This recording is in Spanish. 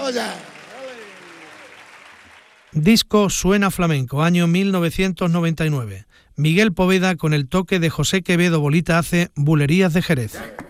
ya! Disco Suena Flamenco, año 1999. Miguel Poveda con el toque de José Quevedo Bolita hace Bulerías de Jerez.